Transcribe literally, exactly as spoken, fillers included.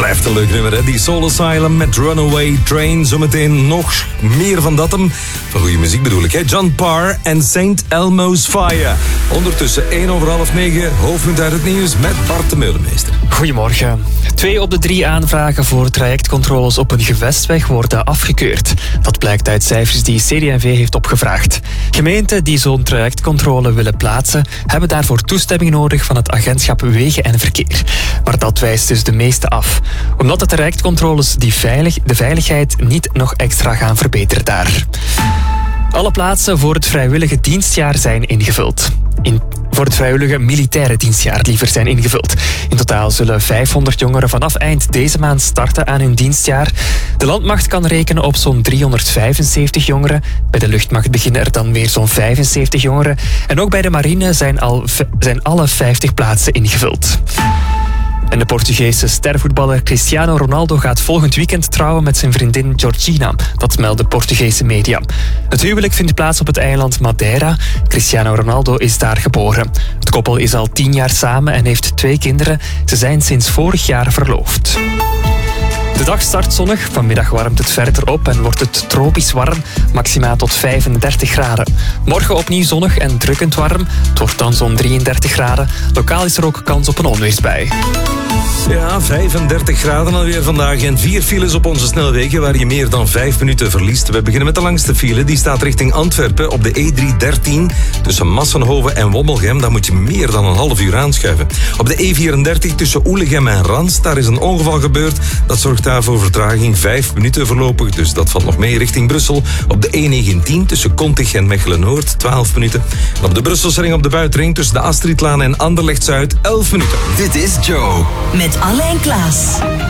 Blijft een leuk nummer, hè? Die Soul Asylum met Runaway Train. Zometeen nog meer van dat hem. Van goede muziek bedoel ik, hè? John Parr en Saint Elmo's Fire. Ondertussen één over half negen. Hoofdpunt uit het nieuws met Bart de Meulemeester. Goedemorgen. Twee op de drie aanvragen voor trajectcontroles op een gewestweg worden afgekeurd. Dat blijkt uit cijfers die C D en V heeft opgevraagd. Gemeenten die zo'n trajectcontrole willen plaatsen, hebben daarvoor toestemming nodig van het agentschap Wegen en Verkeer. Maar dat wijst dus de meeste af. Omdat de trajectcontroles die veilig, de veiligheid niet nog extra gaan verbeteren daar. Alle plaatsen voor het vrijwillige dienstjaar zijn ingevuld. In, voor het vrijwillige militaire dienstjaar liever zijn ingevuld. In totaal zullen vijfhonderd jongeren vanaf eind deze maand starten aan hun dienstjaar. De landmacht kan rekenen op zo'n driehonderdvijfenzeventig jongeren. Bij de luchtmacht beginnen er dan weer zo'n vijfenzeventig jongeren. En ook bij de marine zijn, al, zijn alle vijftig plaatsen ingevuld. En de Portugese stervoetballer Cristiano Ronaldo gaat volgend weekend trouwen met zijn vriendin Georgina. Dat melden Portugese media. Het huwelijk vindt plaats op het eiland Madeira. Cristiano Ronaldo is daar geboren. Het koppel is al tien jaar samen en heeft twee kinderen. Ze zijn sinds vorig jaar verloofd. De dag start zonnig, vanmiddag warmt het verder op en wordt het tropisch warm, maximaal tot vijfendertig graden. Morgen opnieuw zonnig en drukkend warm, het wordt dan zo'n drieëndertig graden. Lokaal is er ook kans op een onweersbui. Ja, vijfendertig graden alweer vandaag en vier files op onze snelwegen waar je meer dan vijf minuten verliest. We beginnen met de langste file, die staat richting Antwerpen op de E driehonderddertien. Tussen Massenhoven en Womelgem, daar moet je meer dan een half uur aanschuiven. Op de E vierendertig tussen Oelegem en Rans, daar is een ongeval gebeurd. Dat zorgt daar voor vertraging, vijf minuten voorlopig, dus dat valt nog mee richting Brussel. Op de E negentien tussen Kontig en Mechelen-Noord, twaalf minuten. En op de Brusselse ring op de Buitenring tussen de Astridlaan en Anderlecht-Zuid, elf minuten. Dit is Joe. Met Alain Klaas.